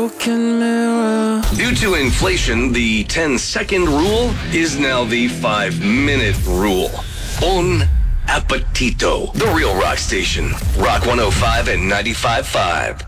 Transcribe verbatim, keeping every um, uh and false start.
broken mirror. Due to inflation, the ten-second rule is now the five-minute rule. Bon appetito. The Real Rock Station. Rock one oh five and ninety-five point five.